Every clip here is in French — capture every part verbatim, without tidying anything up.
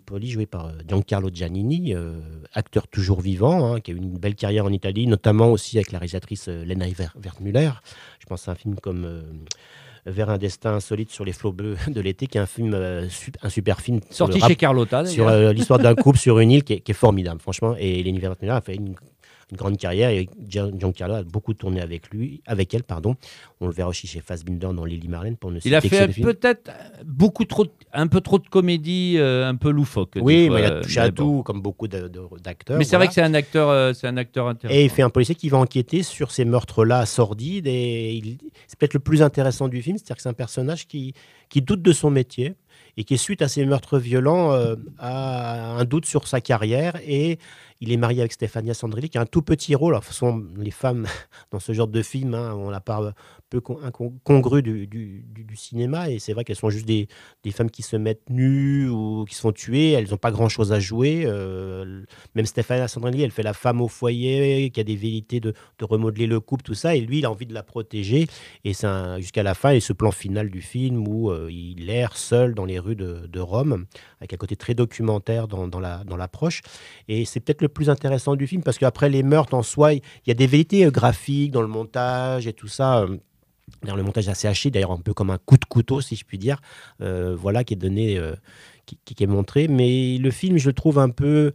Napoli, joué par Giancarlo Giannini, euh, acteur toujours vivant, hein, qui a eu une belle carrière en Italie, notamment aussi avec la réalisatrice euh, Lena Wertmüller. Je pense à un film comme euh, Vers un destin insolite sur les flots bleus de l'été, qui est un film, euh, su- un super film sur Sorti le rap- chez Carlotta, sur d'ailleurs. euh, l'histoire d'un couple sur une île qui est, qui est formidable, franchement. Et Lena Wertmüller a fait une, une grande carrière et Gian- Giancarlo a beaucoup tourné avec lui, avec elle, pardon. On le verra aussi chez Fassbinder dans Lily Marlène pour ne Il a citer que fait ces deux films. peut-être beaucoup trop, de- un peu trop de comédie, euh, un peu loufoque. des Oui, fois, mais il a euh, touché mais à bon. tout, comme beaucoup de- de- d'acteurs. Mais c'est voilà. vrai que c'est un acteur, euh, c'est un acteur intéressant. Et il fait un policier qui va enquêter sur ces meurtres-là sordides. Et il- c'est peut-être le plus intéressant du film, c'est-à-dire que c'est un personnage qui, qui doute de son métier et qui, suite à ces meurtres violents, euh, a un doute sur sa carrière. Et il est marié avec Stefania Sandrilli, qui a un tout petit rôle. Alors, de toute façon, les femmes, dans ce genre de film, hein, ont la part peu con- incongrue du, du, du- du cinéma. Et c'est vrai qu'elles sont juste des, des femmes qui se mettent nues ou qui sont tuées. Elles n'ont pas grand-chose à jouer. Euh, même Stefania Sandrilli, elle fait la femme au foyer, qui a des velléités de, de remodeler le couple, tout ça. Et lui, il a envie de la protéger. Et c'est un- jusqu'à la fin, et ce plan final du film où euh, il erre seul dans les rues de, de Rome, avec un côté très documentaire dans, dans la, dans l'approche. Et c'est peut-être le plus intéressant du film, parce qu'après les meurtres en soi, il y a des velléités euh, graphiques dans le montage et tout ça. euh, D'ailleurs, le montage est assez haché, d'ailleurs un peu comme un coup de couteau, si je puis dire, euh, voilà, qui est donné, euh, qui, qui est montré. Mais le film, je le trouve un peu,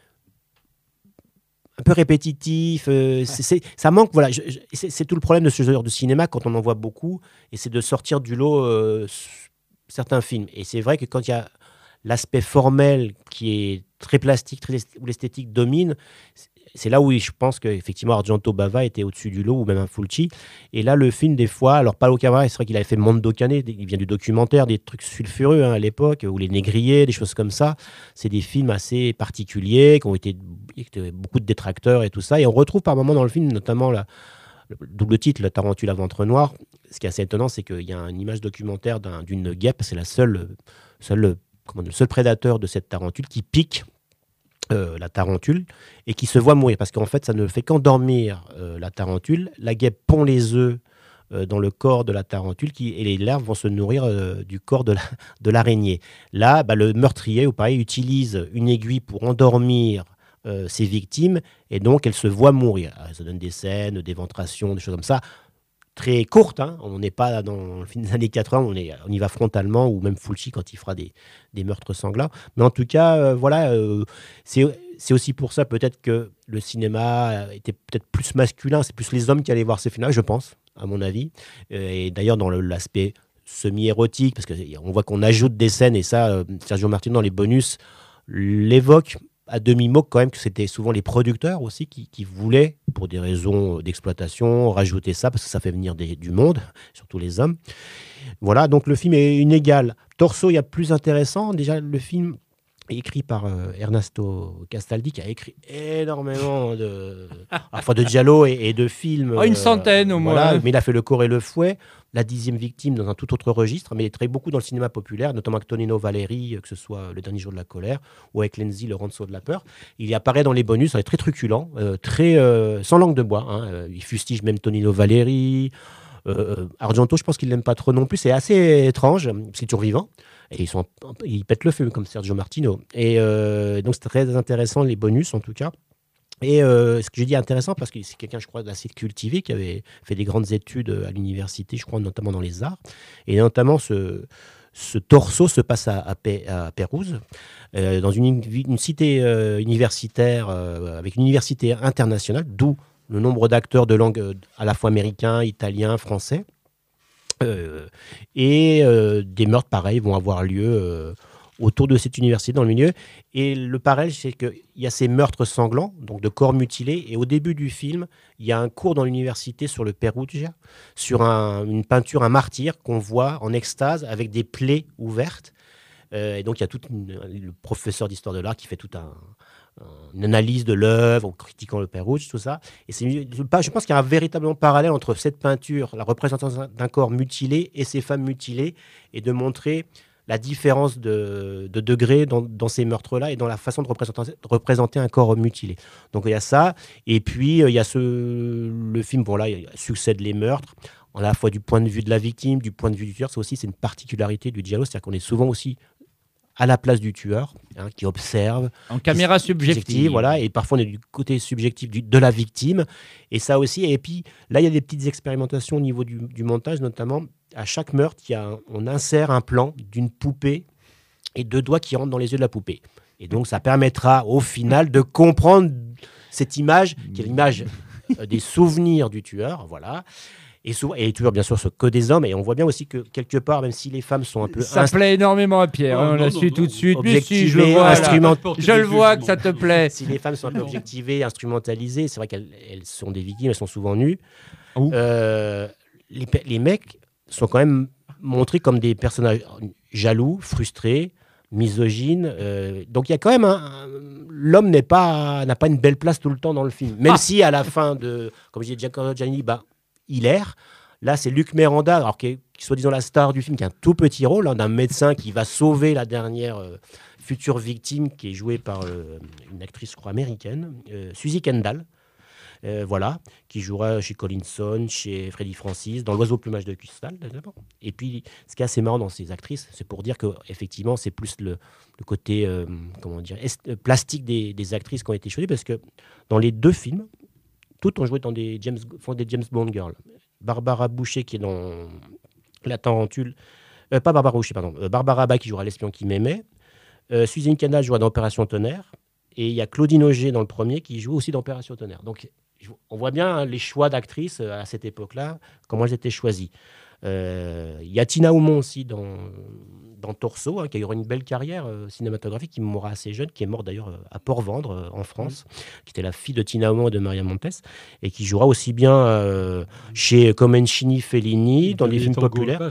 un peu répétitif. euh, c'est, c'est- ça manque, voilà. je- je- c'est, c'est tout le problème de ce genre de cinéma quand on en voit beaucoup, et c'est de sortir du lot euh, s- certains films. Et c'est vrai que quand il y a l'aspect formel qui est très plastique, très est- où l'esthétique domine, c'est c'est là où je pense qu'effectivement Argento Bava était au-dessus du lot, ou même un Fulci. Et là, le film, des fois, alors Paolo Cavara, c'est vrai qu'il avait fait Mondo Cane, il vient du documentaire, des trucs sulfureux hein, à l'époque, ou Les Négriers, des choses comme ça. C'est des films assez particuliers, qui ont été qui ont beaucoup de détracteurs et tout ça. Et on retrouve par moments dans le film, notamment la, le double titre, La Tarentule à ventre noir. Ce qui est assez étonnant, c'est qu'il y a une image documentaire d'un- d'une guêpe, c'est la seule, seule, comment, le seul prédateur de cette tarentule qui pique euh, la tarentule et qui se voit mourir, parce qu'en fait ça ne fait qu'endormir euh, la tarentule. La guêpe pond les œufs euh, dans le corps de la tarentule qui, et les larves vont se nourrir euh, du corps de, la, de l'araignée. Là, bah, le meurtrier, ou pareil, utilise une aiguille pour endormir euh, ses victimes, et donc elles se voient mourir. Alors, ça donne des scènes, d'éventration, des choses comme ça, très courtes. Hein. On n'est pas dans le film des années quatre-vingts, on, est, on y va frontalement, ou même Fulci quand il fera des, des meurtres sanglants. Mais en tout cas, euh, voilà, euh, c'est, c'est aussi pour ça peut-être que le cinéma était peut-être plus masculin, c'est plus les hommes qui allaient voir ces films-là, je pense, à mon avis. Euh, et d'ailleurs, dans le- l'aspect semi-érotique, parce qu'on voit qu'on ajoute des scènes, et ça, euh, Sergio Martino, dans les bonus, l'évoque à demi-mot quand même, que c'était souvent les producteurs aussi qui, qui voulaient, pour des raisons d'exploitation, rajouter ça, parce que ça fait venir des- du monde, surtout les hommes. Voilà, donc le film est inégal. Torso, il y a plus intéressant. Déjà, le film est écrit par euh, Ernesto Castaldi, qui a écrit énormément de, à la fois de giallo et, et de films. Oh, une centaine, au voilà, moins. mais il a fait Le Corps et le Fouet, La dixième victime, dans un tout autre registre, mais il travaille beaucoup dans le cinéma populaire, notamment avec Tonino Valeri, que ce soit Le Dernier Jour de la colère, ou avec Lenzi, Le Ronceau de la peur. Il y apparaît dans les bonus, il est très truculent, euh, très, euh, sans langue de bois. Hein. Euh, Il fustige même Tonino Valeri. Euh, Argento, je pense qu'il l'aime pas trop non plus. C'est assez étrange, c'est toujours vivant. Et ils, sont, ils pètent le feu, comme Sergio Martino. Et euh, donc, c'est très intéressant, les bonus, en tout cas. Et euh, ce que j'ai dit intéressant, parce que c'est quelqu'un, je crois, d'assez cultivé, qui avait fait des grandes études à l'université, je crois, notamment dans les arts. Et notamment, ce, ce torso se passe à, à, Pe- à Pérouse, euh, dans une, une cité euh, universitaire, euh, avec une université internationale, d'où le nombre d'acteurs de langue euh, à la fois américain, italien, français. Euh, et euh, des meurtres, pareils, vont avoir lieu euh, autour de cette université, dans le milieu. Et le parallèle, c'est qu'il y a ces meurtres sanglants, donc de corps mutilés. Et au début du film, il y a un cours dans l'université sur le Perugia, sur un- une peinture, un martyr qu'on voit en extase avec des plaies ouvertes. Euh, et donc, il y a tout une- le professeur d'histoire de l'art qui fait tout un, une analyse de l'œuvre, en critiquant le Père Rouge, tout ça. Et c'est, je pense qu'il y a un véritable parallèle entre cette peinture, la représentation d'un corps mutilé, et ces femmes mutilées, et de montrer la différence de, de degré dans, dans ces meurtres-là et dans la façon de représenter, de représenter un corps mutilé. Donc il y a ça, et puis euh, il y a ce, le film, bon là, il succède les meurtres, à la fois du point de vue de la victime, du point de vue du tueur. Ça aussi, c'est une particularité du giallo, c'est-à-dire qu'on est souvent aussi à la place du tueur, hein, qui observe. En caméra subjective. Voilà, et parfois on est du côté subjectif du, de la victime. Et ça aussi, et puis là, il y a des petites expérimentations au niveau du, du montage, notamment. À chaque meurtre, il y a un, on insère un plan d'une poupée et deux doigts qui rentrent dans les yeux de la poupée. Et donc, ça permettra au final de comprendre cette image, qui est l'image euh, des souvenirs du tueur, voilà. Et, souvent, et toujours, bien sûr, ce que des hommes. Et on voit bien aussi que, quelque part, même si les femmes sont un peu... Ça inst... plaît énormément à Pierre, oh, hein, on l'a su tout de suite. Si, je le vois, instrument... je le vois que ça te plaît. Si les femmes sont un peu objectivées, instrumentalisées, c'est vrai qu'elles elles sont des victimes, elles sont souvent nues. Euh, les, les mecs sont quand même montrés comme des personnages jaloux, frustrés, misogynes. Euh, donc il y a quand même un... un l'homme n'est pas, n'a pas une belle place tout le temps dans le film. Même ah. si à la fin de... Comme je disais, Giancarlo Giannini, bah, il erre. Là, c'est Luc Méranda, alors qui est, qui est soi-disant la star du film, qui a un tout petit rôle, hein, d'un médecin qui va sauver la dernière euh, future victime, qui est jouée par euh, une actrice, je crois, américaine, euh, Suzy Kendall. Euh, voilà, qui jouera chez Collinson, chez Freddy Francis, dans L'Oiseau au plumage de cristal, d'abord. Et puis, ce qui est assez marrant dans ces actrices, c'est pour dire qu'effectivement, c'est plus le, le côté euh, comment dire, est, plastique des, des actrices qui ont été choisies, parce que dans les deux films, toutes ont joué dans des James, font des James Bond girls. Barbara Boucher, qui est dans La Tarentule, euh, pas Barbara Boucher, pardon, euh, Barbara Bach, qui jouera L'espion qui m'aimait, euh, Suzanne Kendall jouera dans Opération Tonnerre, et il y a Claudine Auger dans le premier qui joue aussi dans Opération Tonnerre. Donc, on voit bien hein, les choix d'actrices euh, à cette époque-là, comment elles étaient choisies. Il euh, y a Tina Aumont aussi dans, dans Torso, hein, qui a eu une belle carrière euh, cinématographique, qui mourra assez jeune, qui est morte d'ailleurs euh, à Port-Vendre, euh, en France, mmh. qui était la fille de Tina Aumont et de Maria Montes, et qui jouera aussi bien euh, chez Comencini, Fellini, dans des films populaires.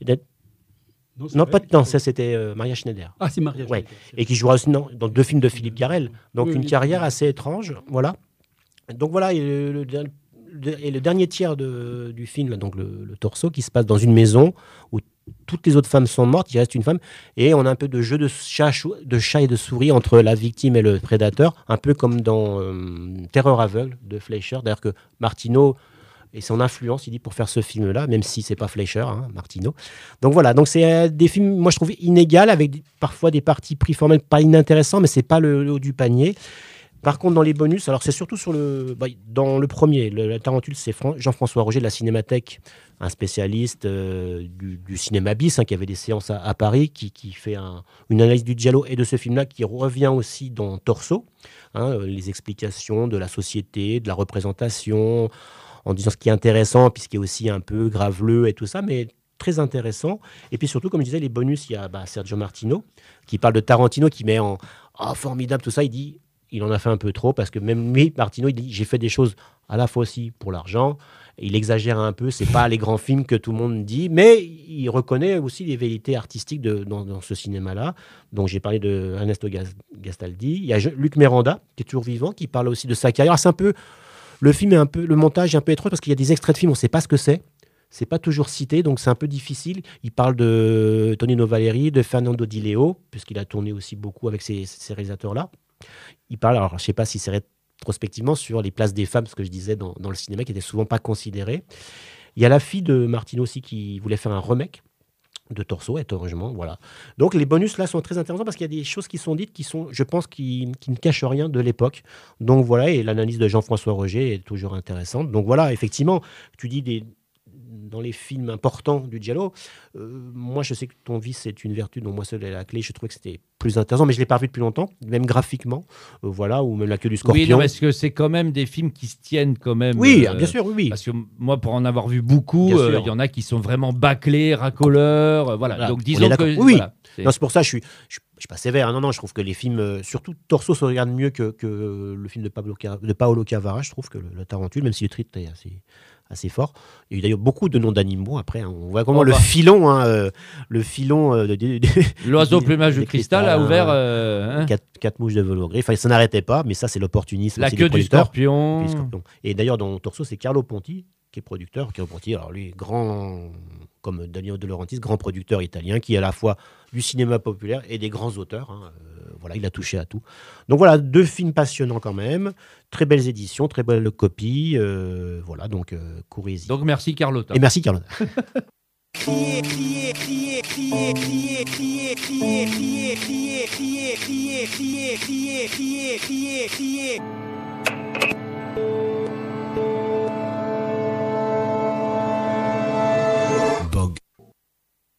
Non, non, pas, non ça c'était euh, Maria Schneider. Ah, c'est Maria ouais. Schneider. Et qui jouera aussi non, dans deux films de Philippe Garrel. Donc oui, une oui, carrière oui. assez étrange, voilà. Donc voilà, et le, le, le, et le dernier tiers de, du film, là, donc le, le Torso, qui se passe dans une maison où toutes les autres femmes sont mortes, il reste une femme, et on a un peu de jeu de chat, de chat et de souris entre la victime et le prédateur, un peu comme dans euh, Terreur aveugle de Fleischer. D'ailleurs que Martino et son influence, il dit, pour faire ce film-là, même si c'est pas Fleischer, hein, Martino. Donc voilà, donc c'est euh, des films, moi je trouve inégales, avec des, parfois des parties pris formelles pas inintéressants, mais c'est pas le, le haut du panier. Par contre, dans les bonus, alors c'est surtout sur le, bah, dans le premier, le, la Tarentule, c'est Fran- Jean-François Roger de la Cinémathèque, un spécialiste euh, du, du cinéma bis, hein, qui avait des séances à, à Paris, qui, qui fait un, une analyse du giallo et de ce film-là, qui revient aussi dans Torso, hein, les explications de la société, de la représentation, en disant ce qui est intéressant, puis ce qui est aussi un peu graveleux et tout ça, mais très intéressant. Et puis surtout, comme je disais, les bonus, il y a bah, Sergio Martino, qui parle de Tarantino, qui met en « Oh, formidable », tout ça, il dit... Il en a fait un peu trop, parce que même lui, Martino, il dit « J'ai fait des choses à la fois aussi pour l'argent ». Il exagère un peu, c'est pas les grands films que tout le monde dit, mais il reconnaît aussi les vérités artistiques de, dans, dans ce cinéma-là. Donc j'ai parlé de Ernesto Gastaldi. Il y a Luc Méranda, qui est toujours vivant, qui parle aussi de sa carrière. C'est un peu... Le film est un peu... Le montage est un peu étroit, parce qu'il y a des extraits de films, on ne sait pas ce que c'est. C'est pas toujours cité, donc c'est un peu difficile. Il parle de Tonino Valeri, de Fernando Di Leo, puisqu'il a tourné aussi beaucoup avec ces, ces réalisateurs-là. Il parle, alors je ne sais pas si c'est rétrospectivement, sur les places des femmes, ce que je disais dans, dans le cinéma, qui n'était souvent pas considérées. Il y a la fille de Martino aussi qui voulait faire un remake de Torso, étrangement, voilà. Donc les bonus là sont très intéressants, parce qu'il y a des choses qui sont dites qui sont, je pense, qui, qui ne cachent rien de l'époque. Donc voilà, et l'analyse de Jean-François Roger est toujours intéressante. Donc voilà, effectivement, tu dis des... dans les films importants du giallo, euh, moi je sais que ton vice c'est une vertu dont moi seul est la clé, je trouvais que c'était plus intéressant, mais je ne l'ai pas vu depuis longtemps, même graphiquement, euh, voilà, ou même La queue du scorpion. Oui, non, parce que c'est quand même des films qui se tiennent quand même. Oui, euh, bien sûr, oui, oui. Parce que moi, pour en avoir vu beaucoup, il euh, y en a qui sont vraiment bâclés, racoleurs, euh, voilà. voilà. Donc disons que... Oui, voilà, c'est... Non, c'est pour ça que je suis... Je... Je suis pas sévère, non, non, je trouve que les films, euh, surtout Torso, se regardent mieux que, que le film de, Pablo, de Paolo Cavara, je trouve que le, le Tarentule, même si le titre est assez, assez fort. Il y a eu d'ailleurs beaucoup de noms d'animaux après, hein. On voit comment oh, le, bah. filon, hein, euh, le filon, euh, de, de, de, l'oiseau plumage de cristal a ouvert euh, hein. quatre, quatre mouches de velours gris, enfin ça n'arrêtait pas, mais ça c'est l'opportunisme. La queue du scorpion. Puis, scorpion. Et d'ailleurs dans Torso, c'est Carlo Ponti qui est producteur, Carlo Ponti, alors lui, grand, comme Danilo De Laurentiis, grand producteur italien, qui est à la fois du cinéma populaire et des grands auteurs, hein. euh, voilà, il a touché à tout. Donc voilà, deux films passionnants quand même, très belles éditions, très belles copies, euh, voilà, donc euh, courez-y. Donc merci Carlotta. Et merci Carlotta. Crier, crier, crier, crier, crier, crier, crier, crier. crier, crier, crier, crier, crier, crier, crier, crier, crier.